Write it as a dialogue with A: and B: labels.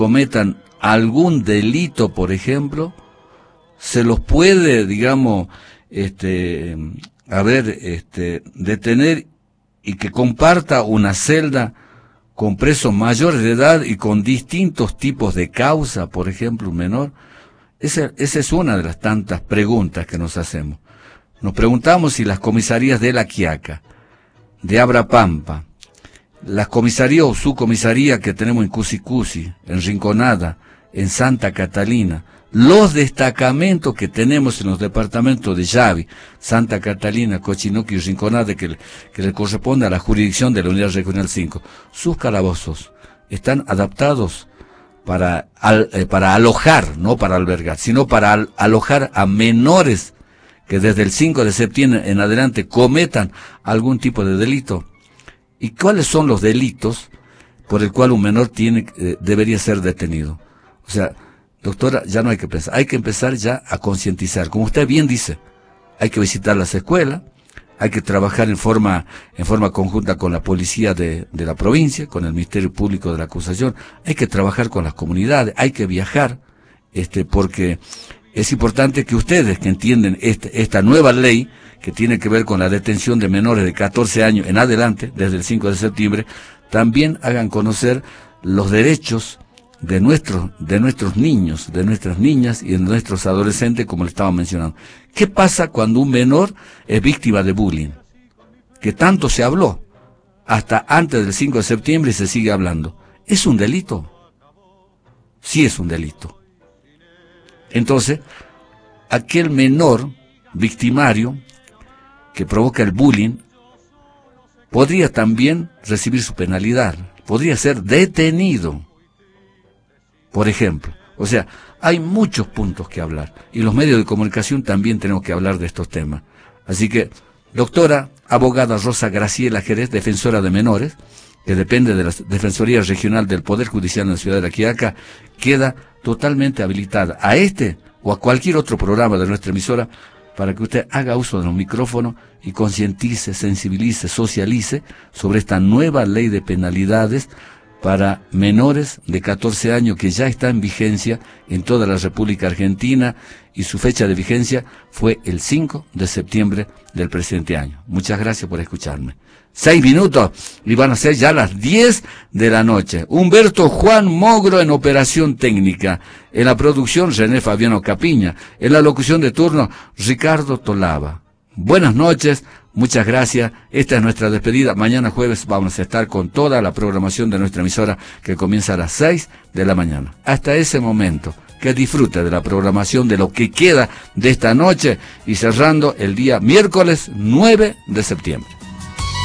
A: cometan algún delito, por ejemplo, se los puede, digamos, detener y que comparta una celda con presos mayores de edad y con distintos tipos de causa, por ejemplo, un menor. Esa es una de las tantas preguntas que nos hacemos. Nos preguntamos si las comisarías de La Quiaca, de Abrapampa, las comisarías o subcomisarías que tenemos en Cusicusi, en Rinconada, en Santa Catalina, los destacamentos que tenemos en los departamentos de Llavi, Santa Catalina, Cochinoque y Rinconada, que le corresponde a la jurisdicción de la Unidad Regional 5, sus calabozos están adaptados para alojar, no para albergar, sino para alojar a menores que desde el 5 de septiembre en adelante cometan algún tipo de delito. ¿Y cuáles son los delitos por el cual un menor debería ser detenido? O sea, doctora, ya no hay que pensar, hay que empezar ya a concientizar. Como usted bien dice, hay que visitar las escuelas, hay que trabajar en forma conjunta con la policía de la provincia, con el Ministerio Público de la Acusación, hay que trabajar con las comunidades, hay que viajar, porque es importante que ustedes que entienden esta nueva ley que tiene que ver con la detención de menores de 14 años en adelante, desde el 5 de septiembre, también hagan conocer los derechos de nuestros niños, de nuestras niñas y de nuestros adolescentes, como le estaba mencionando. ¿Qué pasa cuando un menor es víctima de bullying? Que tanto se habló, hasta antes del 5 de septiembre y se sigue hablando. ¿Es un delito? Sí es un delito. Entonces, aquel menor victimario que provoca el bullying podría también recibir su penalidad, podría ser detenido, por ejemplo. O sea, hay muchos puntos que hablar y los medios de comunicación también tenemos que hablar de estos temas. Así que, doctora abogada Rosa Graciela Jerez, defensora de menores, que depende de la Defensoría Regional del Poder Judicial en la ciudad de La Quiaca, queda totalmente habilitada a o a cualquier otro programa de nuestra emisora para que usted haga uso de los micrófonos y concientice, sensibilice, socialice sobre esta nueva ley de penalidades para menores de 14 años que ya está en vigencia en toda la República Argentina y su fecha de vigencia fue el 5 de septiembre del presente año. Muchas gracias por escucharme. 6 minutos y van a ser ya las 10 de la noche. Humberto Juan Mogro en operación técnica. En la producción René Fabiano Capiña. En la locución de turno Ricardo Tolaba. Buenas noches, muchas gracias. Esta es nuestra despedida. Mañana jueves vamos a estar con toda la programación de nuestra emisora que comienza a las 6 de la mañana. Hasta ese momento, que disfrute de la programación de lo que queda de esta noche y cerrando el día miércoles 9 de septiembre.